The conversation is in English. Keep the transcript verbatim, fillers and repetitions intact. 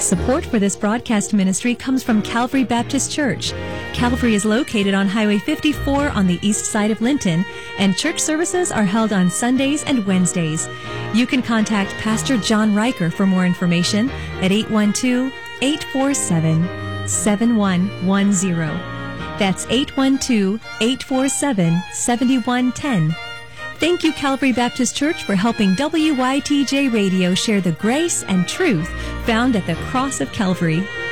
Support for this broadcast ministry comes from Calvary Baptist Church. Calvary is located on Highway fifty-four on the east side of Linton, and church services are held on Sundays and Wednesdays. You can contact Pastor John Riker for more information at eight one two, eight four seven, seven one one zero. That's eight one two, eight four seven, seven one one zero. Thank you, Calvary Baptist Church, for helping W Y T J Radio share the grace and truth found at the cross of Calvary.